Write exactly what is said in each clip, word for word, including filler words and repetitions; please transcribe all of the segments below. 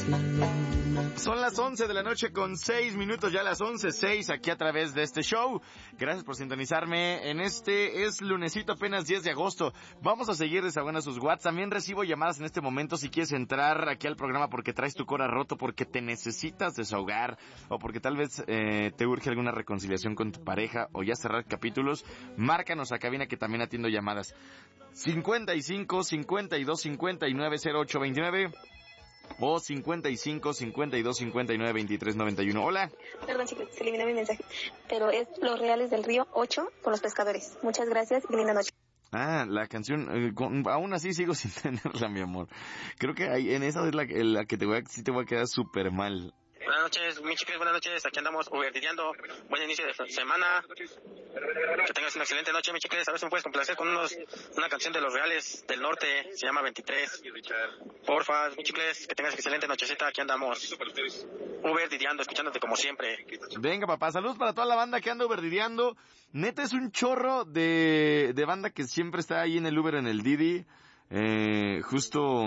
Son las once de la noche con seis minutos, ya las once seis aquí a través de este show. Gracias por sintonizarme en este, es lunesito apenas diez de agosto. Vamos a seguir desahogando sus WhatsApp. También recibo llamadas en este momento si quieres entrar aquí al programa porque traes tu cora roto, porque te necesitas desahogar o porque tal vez eh, te urge alguna reconciliación con tu pareja o ya cerrar capítulos. Márcanos a cabina que también atiendo llamadas. cincuenta y cinco, cincuenta y dos, cincuenta y nueve, cero ocho veintinueve o cincuenta y cinco, cincuenta y dos, cincuenta y nueve, veintitrés, noventa y uno. Hola. Perdón, chicos, se eliminó mi mensaje. Pero es Los Reales del Río ocho con Los Pescadores. Muchas gracias y linda noche. Ah, la canción, eh, con, aún así sigo sin tenerla, mi amor. Creo que ahí, en esa es la, la que te voy a, sí te voy a quedar súper mal. Buenas noches, mi chicos, buenas noches. Aquí andamos uberdiando. Buen inicio de semana. Que tengas una excelente noche, mi chicos. A ver si me puedes complacer con unos, una canción de Los Reales del Norte. Se llama veintitrés. Porfa, mi chicos, que tengas excelente nochecita. Aquí andamos uberdiando, escuchándote como siempre. Venga, papá, saludos para toda la banda que anda uberdiando. Neta, es un chorro de, de banda que siempre está ahí en el Uber, en el Didi. Eh, justo...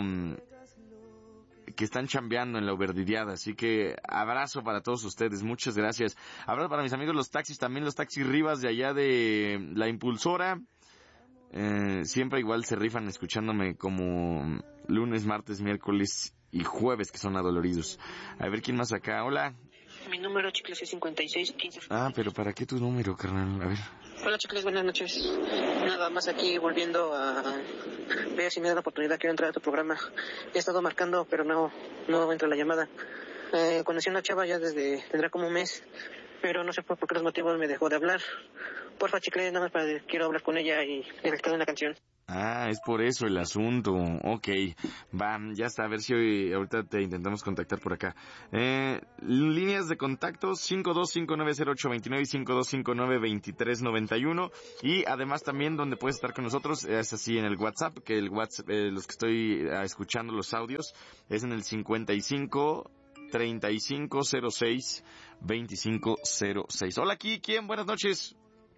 que están chambeando en la uberdidiada, así que abrazo para todos ustedes, muchas gracias. Abrazo para mis amigos los taxis, también los taxis Rivas de allá de La Impulsora, eh, siempre igual se rifan escuchándome como lunes, martes, miércoles y jueves, que son adoloridos. A ver quién más acá. Hola. Mi número, chicles, es cincuenta y seis quince. Ah, pero ¿para qué tu número, carnal? A ver. Hola, chicles, buenas noches. Nada más aquí volviendo a ver si me da la oportunidad. Quiero entrar a tu programa. He estado marcando, pero no no entra la llamada. Eh, conocí a una chava ya desde, tendrá como un mes, pero no sé por qué los motivos me dejó de hablar. Porfa, chicles, nada más para, quiero hablar con ella y dedicarle una canción. Ah, es por eso el asunto. Ok, va, ya está, a ver si hoy, ahorita te intentamos contactar por acá. Eh, líneas de contacto cinco dos cinco nueve cero ocho dos nueve y cinco dos cinco nueve, veintitrés noventa y uno. Y además también donde puedes estar con nosotros es así en el WhatsApp, que el WhatsApp, eh, los que estoy eh, escuchando los audios, es en el cincuenta y cinco, treinta y cinco, cero seis, veinticinco cero seis. Hola, aquí, ¿quién? Buenas noches.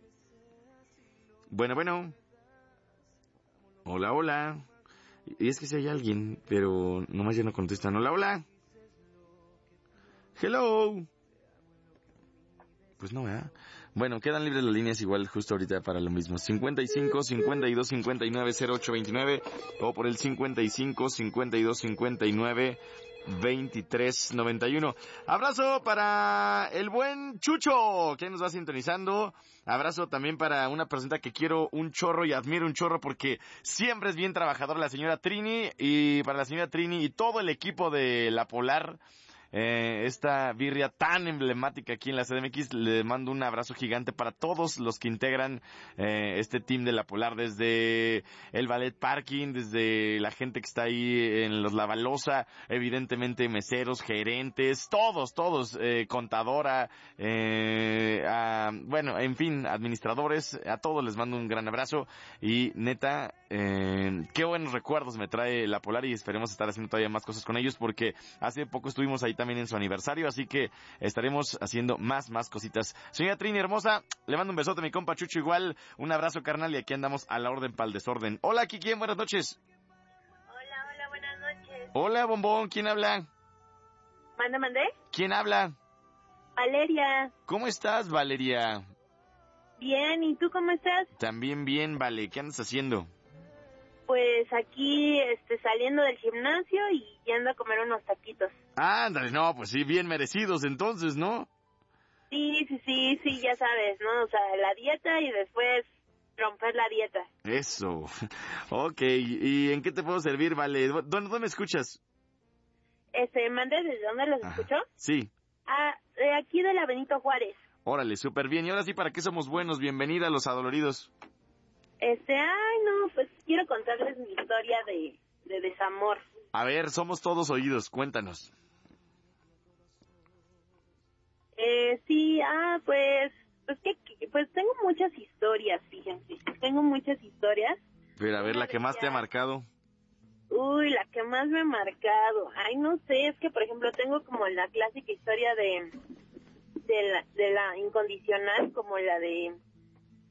Bueno, bueno. Hola, hola. Y es que si hay alguien, pero nomás ya no contestan. Hola, hola. Hello. Pues no, ¿verdad? Bueno, quedan libres las líneas igual justo ahorita para lo mismo. cincuenta y cinco, cincuenta y dos, cincuenta y nueve, cero ocho veintinueve o por el cincuenta y cinco, cincuenta y dos, cincuenta y nueve, veintitrés noventa y uno. Abrazo para el buen Chucho, que nos va sintonizando. Abrazo también para una persona que quiero un chorro y admiro un chorro porque siempre es bien trabajadora, la señora Trini. Y para la señora Trini y todo el equipo de La Polar, eh, esta birria tan emblemática aquí en la C D M X, le mando un abrazo gigante para todos los que integran eh, este team de La Polar, desde el ballet parking, desde la gente que está ahí en los Lavalosa, evidentemente meseros, gerentes, todos, todos, eh, contadora, eh, a, bueno, en fin, administradores, a todos les mando un gran abrazo y neta, eh, qué buenos recuerdos me trae La Polar y esperemos estar haciendo todavía más cosas con ellos porque hace poco estuvimos ahí también en su aniversario, así que estaremos haciendo más, más cositas. Señora Trini hermosa, le mando un besote a mi compa Chucho igual, un abrazo carnal y aquí andamos a la orden para el desorden. Hola, aquí quién, buenas noches. Hola, hola, buenas noches. Hola, bombón, ¿quién habla? ¿Manda, mandé? ¿Quién habla? Valeria. ¿Cómo estás, Valeria? Bien, ¿y tú cómo estás? También bien, Vale, ¿qué andas haciendo? Pues aquí, este, saliendo del gimnasio y yendo a comer unos taquitos. Ándale, no, pues sí, bien merecidos entonces, ¿no? Sí, sí, sí, sí, ya sabes, ¿no? O sea, la dieta y después romper la dieta. Eso. Ok, ¿y en qué te puedo servir, Vale? ¿Dónde, dónde me escuchas? Este, ¿mandé desde dónde los Ajá. escuchó? Sí. Ah, de aquí de la Benito Juárez. Órale, súper bien. Y ahora sí, ¿para qué somos buenos? Bienvenida a Los Adoloridos. Este, ay, no, pues quiero contarles mi historia de, de desamor. A ver, somos todos oídos, cuéntanos. Eh, sí, ah, pues, pues que, pues tengo muchas historias, fíjense, tengo muchas historias. Pero a ver, la que más te ha marcado. Uy, la que más me ha marcado, ay, no sé, es que por ejemplo tengo como la clásica historia de, de la, de la incondicional, como la de,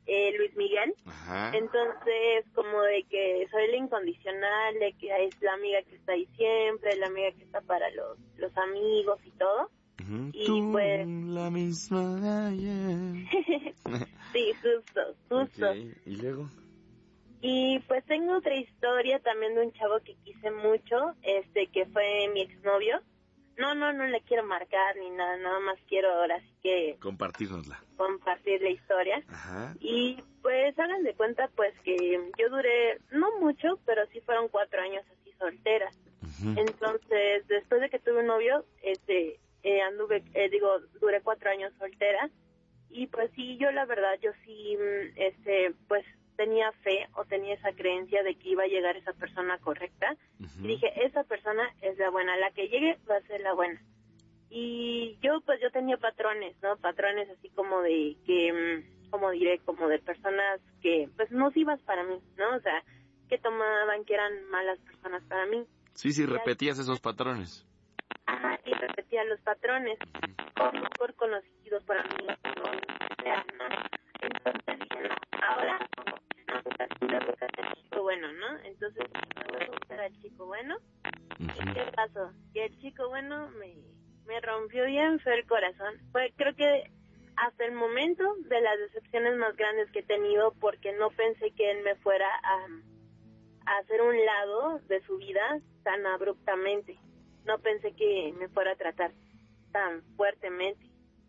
eh, Luis Miguel. Ajá. Entonces, como de que soy la incondicional, de que es la amiga que está ahí siempre, la amiga que está para los, los amigos y todo. Uh-huh. Y Tú, pues... la misma de ayer. Sí, justo, justo. Okay. ¿Y luego? Y pues tengo otra historia también de un chavo que quise mucho, este, que fue mi exnovio. No, no, no le quiero marcar ni nada, nada más quiero ahora sí que... Compartirnosla. Compartir la historia. Ajá. Y pues hagan de cuenta pues que yo duré, no mucho, pero sí fueron cuatro años así soltera. Uh-huh. Entonces, después de que tuve un novio, este, eh, anduve, eh, digo, duré cuatro años soltera. Y pues sí, yo la verdad, yo sí, este, pues tenía fe o tenía esa creencia de que iba a llegar esa persona correcta. Uh-huh. Y dije, esa persona es la buena, la que llegue va a ser la buena. Y yo, pues yo tenía patrones, ¿no? Patrones así como de que, como diré, como de personas que, pues nocivas para mí, ¿no? O sea, que tomaban, que eran malas personas para mí. Sí, sí, repetías esos patrones. Ajá, y repetía los patrones, o mejor conocidos para mí, ¿no? Entonces dije, no, ahora, el chico bueno, ¿no? Entonces, me voy a buscar al chico bueno. ¿Y qué pasó? Y el chico bueno me, me rompió bien feo el corazón. Fue, creo que hasta el momento de las decepciones más grandes que he tenido, porque no pensé que él me fuera a, a hacer un lado de su vida tan abruptamente. No pensé que me fuera a tratar tan fuertemente.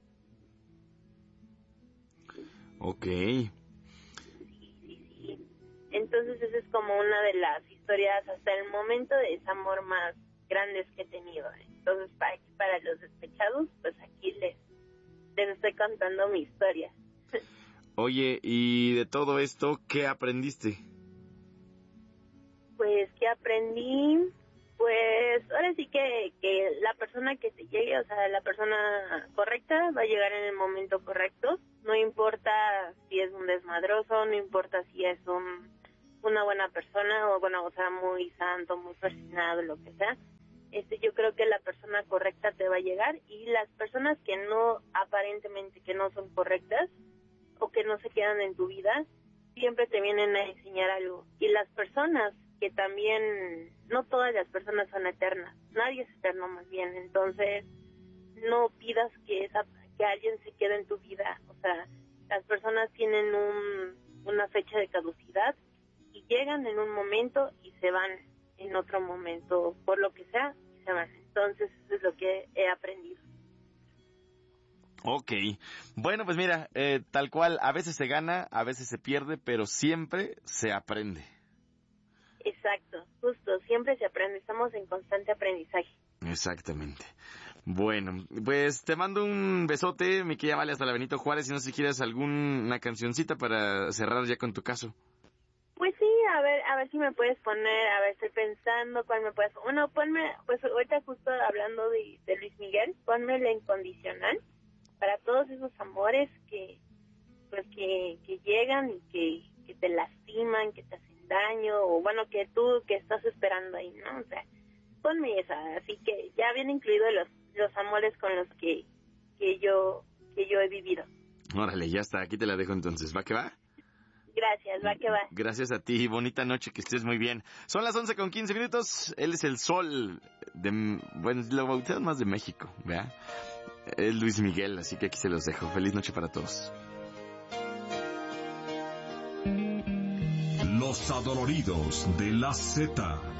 Ok. Sí, sí, sí. Entonces esa es como una de las historias hasta el momento de desamor más grandes que he tenido. Entonces para, para los despechados, pues aquí les, les estoy contando mi historia. Oye, y de todo esto, ¿qué aprendiste? Pues, ¿qué aprendí? Pues ahora sí que, que la persona que te llegue, o sea, la persona correcta va a llegar en el momento correcto. No importa si es un desmadroso, no importa si es un una buena persona o, bueno, o sea, muy santo, muy persignado, lo que sea. Este, yo creo que la persona correcta te va a llegar, y las personas que no, aparentemente que no son correctas o que no se quedan en tu vida, siempre te vienen a enseñar algo. Y las personas que también, no todas las personas son eternas, nadie es eterno más bien, entonces no pidas que esa que alguien se quede en tu vida. O sea, las personas tienen un, una fecha de caducidad y llegan en un momento y se van en otro momento, por lo que sea, y se van. Entonces eso es lo que he aprendido. Ok, bueno, pues mira, eh, tal cual, a veces se gana, a veces se pierde, pero siempre se aprende. Exacto, justo, siempre se aprende, estamos en constante aprendizaje. Exactamente. Bueno, pues te mando un besote, mi querida Vale, hasta la Benito Juárez, y no sé si quieres alguna cancioncita para cerrar ya con tu caso. Pues sí, a ver, a ver si me puedes poner, a ver, estoy pensando cuál me puedes, bueno, ponme, pues ahorita justo hablando de, de Luis Miguel, ponme La Incondicional, para todos esos amores que, pues que, que llegan y que, que te lastiman, que te hacen daño, o bueno, que tú que estás esperando ahí, ¿no? O sea, ponme esa, así que ya viene incluido los, los amores con los que, que yo, que yo he vivido. Órale, ya está, aquí te la dejo entonces, ¿va que va? Gracias, va que va. Gracias a ti, bonita noche, que estés muy bien. Son las once con quince minutos, él es el sol de, bueno, lo bautizan más de México, ¿verdad? Es Luis Miguel, así que aquí se los dejo. Feliz noche para todos. Los adoloridos de la Z.